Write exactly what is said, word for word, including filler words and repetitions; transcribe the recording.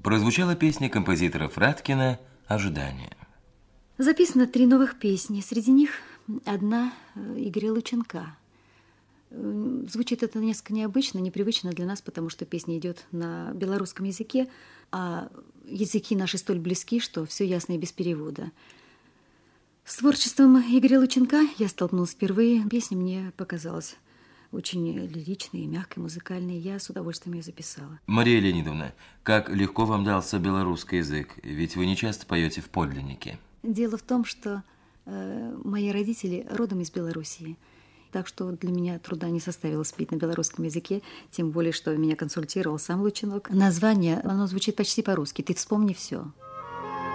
Прозвучала песня композитора Фраткина «Ожидание». Записано три новых песни. Среди них одна Игоря Лученка. Звучит это несколько необычно, непривычно для нас, потому что песня идет на белорусском языке, а языки наши столь близки, что все ясно и без перевода. С творчеством Игоря Лученка я столкнулась впервые. Песня мне показалась очень лиричной, мягкой, музыкальной. Я с удовольствием ее записала. Мария Леонидовна, как легко вам дался белорусский язык? Ведь вы не часто поете в подлиннике. Дело в том, что э, мои родители родом из Белоруссии. Так что для меня труда не составило спеть на белорусском языке, тем более, что меня консультировал сам Лученок. Название, оно звучит почти по-русски. «Ты вспомни все».